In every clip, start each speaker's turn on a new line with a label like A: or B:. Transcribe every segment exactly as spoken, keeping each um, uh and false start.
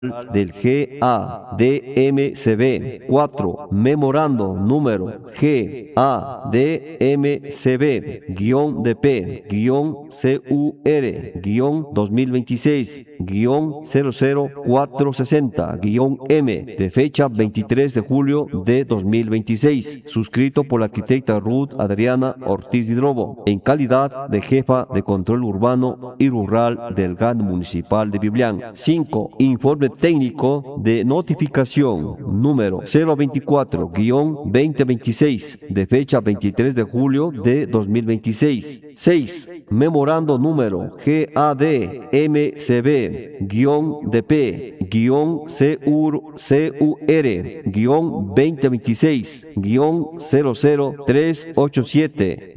A: del G A D M C B. cuatro. Memorando número G A D M C B-D P-C U R dos mil veintiséis cero cero cuatro sesenta M de fecha veintitrés de julio de dos mil veintiséis, suscrito por la arquitecta Ruth Adriana Ortiz Hidrobo, en calidad de jefa de control urbano y rural del G A T municipal de Biblián. cinco. Informe técnico de notificación número cero veinticuatro guión veinte veintiséis de fecha veintitrés de julio de dos mil veintiséis. seis. Memorando número G A D M C B-D P-C U R veinte veintiséis cero cero tres ochenta y siete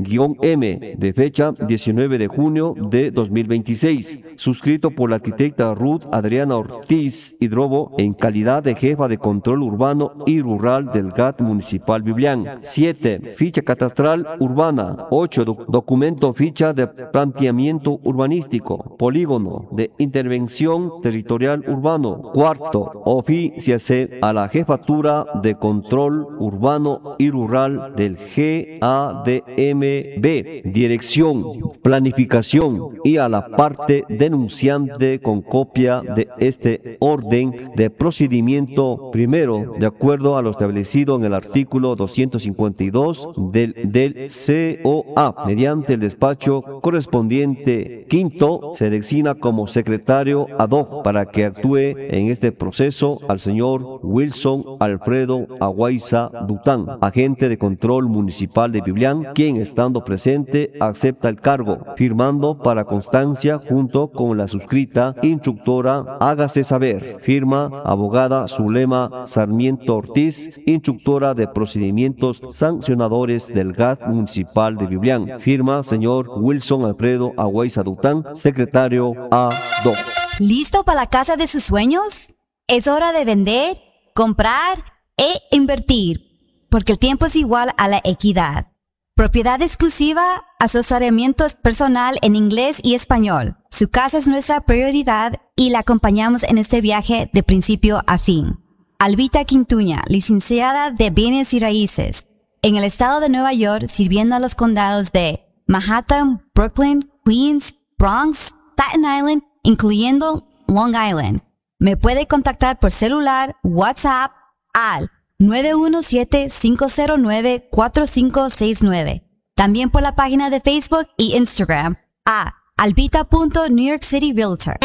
A: M de fecha diecinueve de junio de dos mil veintiséis, suscrito por la arquitecta Ruth Adriana Ortiz Hidrobo en calidad de jefa de control urbano y rural del G A T municipal Biblián. siete. Ficha catastral urbana. ocho. Doc documento ficha de planteamiento urbanístico, polígono de intervención territorial urbano. Cuarto. Oficiase a la jefatura de control urbano y rural del G A D M B, dirección, planificación, y a la parte denunciante con copia de este orden de procedimiento, primero, de acuerdo a lo establecido en el artículo doscientos cincuenta y dos del, del C O A, mediante el despacho correspondiente. Quinto, se designa como secretario ad hoc para que actúe en este proceso al señor Wilson Alfredo Aguaiza Dután, agente de control municipal de Biblián, quien, estando presente, acepta el cargo, firmando para constancia junto con la suscrita instructora. Hágase saber. Firma abogada Zulema Sarmiento Ortiz, instructora de procedimientos sancionadores del G A T municipal de Biblián. Firma señor Wilson Alfredo Aguaiza Dután, secretario ad hoc.
B: ¿Listo para la casa de sus sueños? Es hora de vender, comprar e invertir, porque el tiempo es igual a la equidad. Propiedad exclusiva, asesoramiento personal en inglés y español. Su casa es nuestra prioridad y la acompañamos en este viaje de principio a fin. Albita Quintuña, licenciada de Bienes y Raíces, en el estado de Nueva York, sirviendo a los condados de Manhattan, Brooklyn, Queens, Bronx, Staten Island, incluyendo Long Island. Me puede contactar por celular, WhatsApp al nueve uno siete, cinco cero nueve, cuatro cinco seis nueve. También por la página de Facebook y Instagram a albita punto new york city realtor.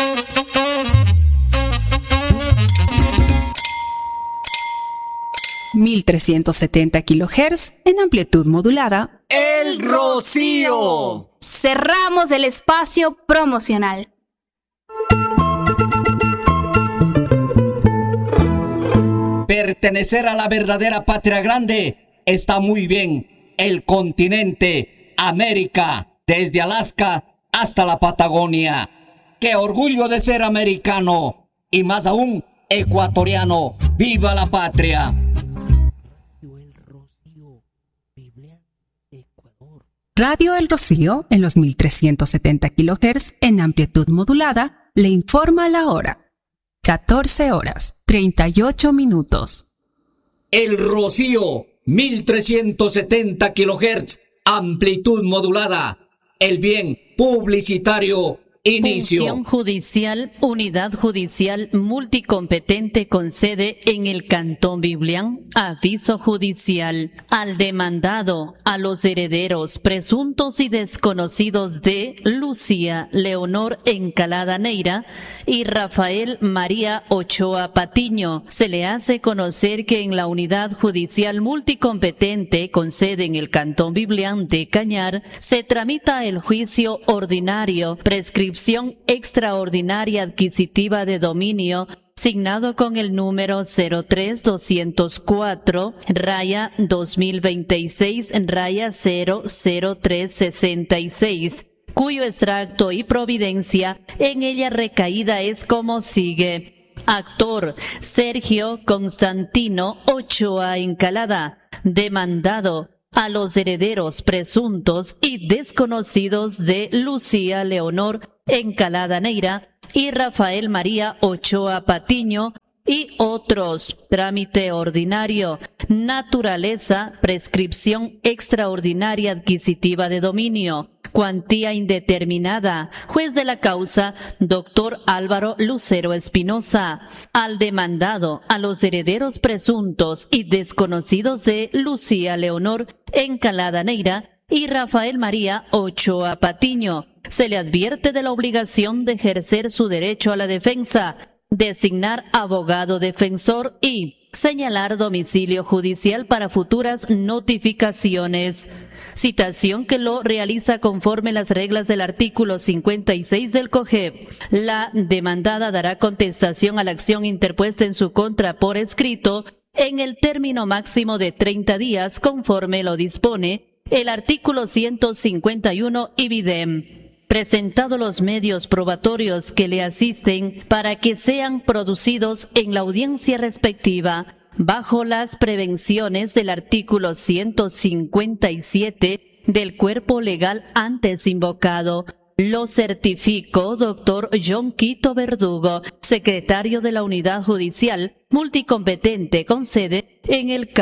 C: mil trescientos setenta kilohertz en amplitud modulada.
D: ¡El Rocío!
E: Cerramos el espacio promocional.
D: Pertenecer a la verdadera patria grande está muy bien. El continente América, desde Alaska hasta la Patagonia. ¡Qué orgullo de ser americano! Y más aún, ecuatoriano. ¡Viva la patria!
C: Radio El Rocío, en los mil trescientos setenta kilohertz en amplitud modulada, le informa la hora. catorce horas, treinta y ocho minutos.
D: El Rocío, mil trescientos setenta kilohertz, amplitud modulada. El bien publicitario. Inicio.
F: Función judicial, unidad judicial multicompetente con sede en el Cantón Biblián. Aviso judicial al demandado, a los herederos presuntos y desconocidos de Lucía Leonor Encalada Neira y Rafael María Ochoa Patiño. Se le hace conocer que en la unidad judicial multicompetente con sede en el Cantón Biblián de Cañar se tramita el juicio ordinario, prescripción extraordinaria adquisitiva de dominio, signado con el número cero tres doscientos cuatro raya dos mil veintiséis raya cero cero tres sesenta y seis, cuyo extracto y providencia en ella recaída es como sigue. Actor Sergio Constantino Ochoa Encalada, demandado, a los herederos presuntos y desconocidos de Lucía Leonor Encalada Neira, y Rafael María Ochoa Patiño, y otros. Trámite ordinario. Naturaleza, prescripción extraordinaria adquisitiva de dominio. Cuantía indeterminada. Juez de la causa, doctor Álvaro Lucero Espinosa. Al demandado, a los herederos presuntos y desconocidos de Lucía Leonor Encalada Neira y Rafael María Ochoa Patiño, se le advierte de la obligación de ejercer su derecho a la defensa, designar abogado defensor y señalar domicilio judicial para futuras notificaciones. Citación que lo realiza conforme las reglas del artículo cincuenta y seis del COGEP. La demandada dará contestación a la acción interpuesta en su contra por escrito en el término máximo de treinta días conforme lo dispone el artículo ciento cincuenta y uno ibidem. Presentado los medios probatorios que le asisten para que sean producidos en la audiencia respectiva, bajo las prevenciones del artículo ciento cincuenta y siete del cuerpo legal antes invocado, lo certifico, doctor John Quito Verdugo, secretario de la Unidad Judicial Multicompetente con sede en el